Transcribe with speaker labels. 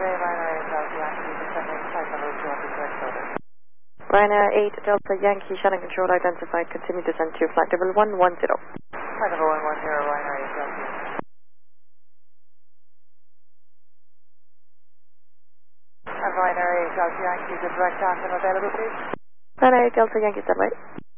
Speaker 1: Ryanair 8 Delta Yankee, channel control identified. Continue to descend to flight level 110.
Speaker 2: Flight level 110, Ryanair 8 Delta. Ryanair 8 Delta Yankee, the direct taxi available, please.
Speaker 1: Ryanair 8 Delta Yankee, stand by.